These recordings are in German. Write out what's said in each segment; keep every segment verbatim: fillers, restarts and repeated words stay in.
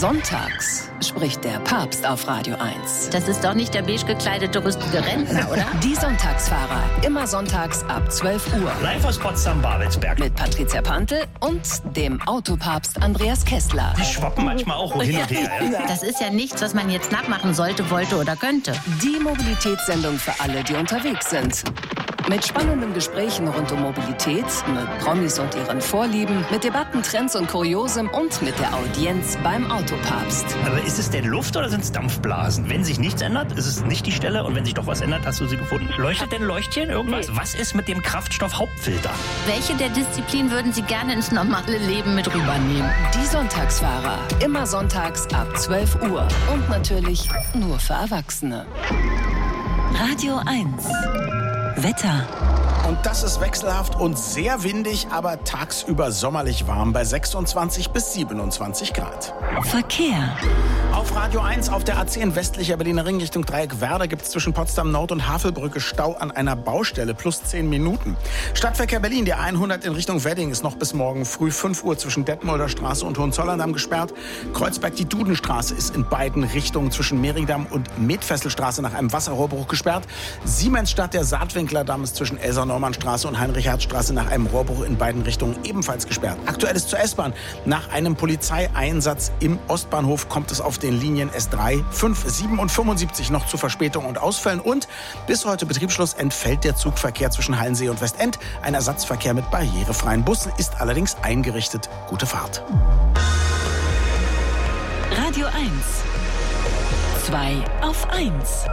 Sonntags spricht der Papst auf Radio eins. Das ist doch nicht der beige gekleidete rüstige Rentner, oder? Die Sonntagsfahrer. Immer sonntags ab zwölf Uhr. Live aus Potsdam-Babelsberg. Mit Patricia Pantel und dem Autopapst Andreas Kessler. Die schwappen manchmal auch hin und her. Ja? Das ist ja nichts, was man jetzt nachmachen sollte, wollte oder könnte. Die Mobilitätssendung für alle, die unterwegs sind. Mit spannenden Gesprächen rund um Mobilität, mit Promis und ihren Vorlieben, mit Debatten, Trends und Kuriosem und mit der Audienz beim Autopapst. Aber ist es denn Luft oder sind es Dampfblasen? Wenn sich nichts ändert, ist es nicht die Stelle. Und wenn sich doch was ändert, hast du sie gefunden. Leuchtet denn Leuchtchen irgendwas? Nee. Was ist mit dem Kraftstoff-Hauptfilter? Welche der Disziplinen würden Sie gerne ins normale Leben mit rübernehmen? Die Sonntagsfahrer. Immer sonntags ab zwölf Uhr. Und natürlich nur für Erwachsene. Radio eins. Wetter. Und das ist wechselhaft und sehr windig, aber tagsüber sommerlich warm bei sechsundzwanzig bis siebenundzwanzig Grad. Verkehr. Auf Radio eins auf der A zehn westlicher Berliner Ring Richtung Dreieck Werder gibt es zwischen Potsdam Nord und Havelbrücke Stau an einer Baustelle plus zehn Minuten. Stadtverkehr Berlin, der hundert in Richtung Wedding ist noch bis morgen früh fünf Uhr zwischen Detmolder Straße und Hohenzollern-Damm gesperrt. Kreuzberg die Dudenstraße ist in beiden Richtungen zwischen Mehringdamm und Metfesselstraße nach einem Wasserrohrbruch gesperrt. Siemensstadt der Saatwinkler-Damm ist zwischen Elsa-Normann-Straße und Heinrich-Herz-Straße nach einem Rohrbruch in beiden Richtungen ebenfalls gesperrt. Aktuell ist zur S-Bahn. Nach einem Polizeieinsatz im Ostbahnhof kommt es auf den Linien S drei, fünf, sieben und fünfundsiebzig noch zu Verspätungen und Ausfällen. Und bis heute Betriebsschluss entfällt der Zugverkehr zwischen Hallensee und Westend. Ein Ersatzverkehr mit barrierefreien Bussen ist allerdings eingerichtet. Gute Fahrt. Radio eins. zwei auf eins.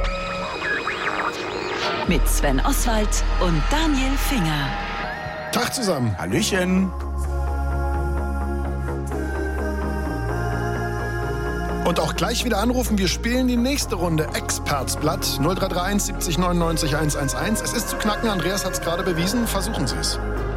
Mit Sven Oswald und Daniel Finger. Tag zusammen. Hallöchen. Und auch gleich wieder anrufen. Wir spielen die nächste Runde Expertsblatt null drei drei eins siebzig neunundneunzig hundertelf. Es ist zu knacken. Andreas hat es gerade bewiesen. Versuchen Sie es.